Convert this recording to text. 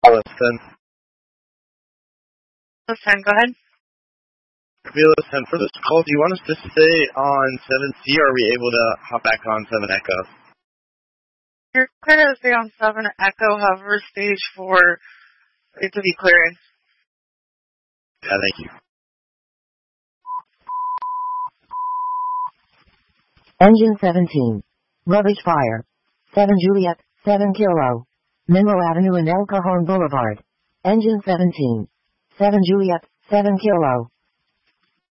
Listen. Listen, go ahead. Listen, for this call, do you want us to stay on 7C, or are we able to hop back on 7 Echo? You're clear to stay on 7 Echo, however, stage 4, it to be cleared. Yeah, thank you. Engine 17. Rubbish fire. 7 Juliet, 7 Kilo. Monroe Avenue and El Cajon Boulevard. Engine 17. 7 Juliet, 7 Kilo.